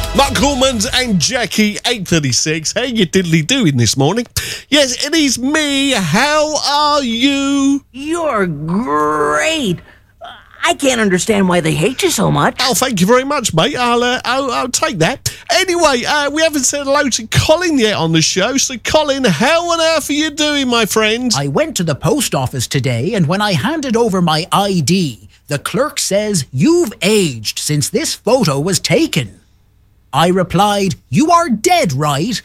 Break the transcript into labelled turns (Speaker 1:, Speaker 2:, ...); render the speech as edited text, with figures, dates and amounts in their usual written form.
Speaker 1: Mark Coleman and Jackie, 8:36. How you diddly doing this morning? Yes, it is me. How are you?
Speaker 2: You're great. I can't understand why they hate you so much.
Speaker 1: Oh, thank you very much, mate. I'll take that. Anyway, we haven't said hello to Colin yet on the show. So, Colin, how on earth are you doing, my friend?
Speaker 3: I went to the post office today, and when I handed over my ID, the clerk says, "You've aged since this photo was taken." I replied, "You are dead, right?"